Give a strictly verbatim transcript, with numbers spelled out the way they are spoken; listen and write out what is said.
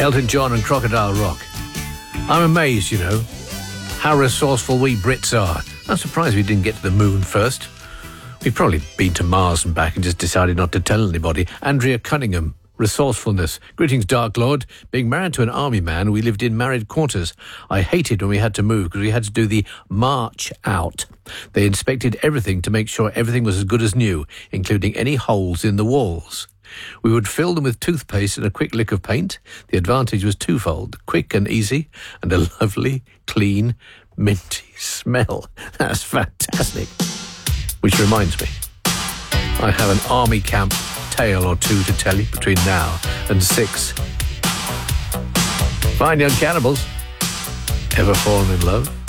Elton John and Crocodile Rock. I'm amazed, you know, how resourceful we Brits are. I'm surprised we didn't get to the moon first. We've probably been to Mars and back and just decided not to tell anybody. Andrea Cunningham, resourcefulness. Greetings, Dark Lord. Being married to an army man, we lived in married quarters. I hated when we had to move because we had to do the march out. They inspected everything to make sure everything was as good as new, including any holes in the walls. We would fill them with toothpaste and a quick lick of paint. The advantage was twofold, quick and easy, and a lovely, clean, minty smell. That's fantastic. Which reminds me, I have an army camp tale or two to tell you between now and six. Fine young cannibals. Ever fallen in love?